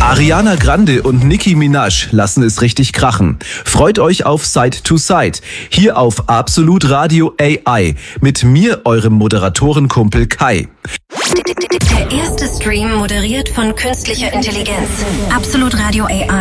Ariana Grande und Nicki Minaj lassen es richtig krachen. Freut euch auf Side to Side, hier auf Absolut Radio AI, mit mir, eurem Moderatorenkumpel Kai. Der erste Stream moderiert von künstlicher Intelligenz. Absolut Radio AI.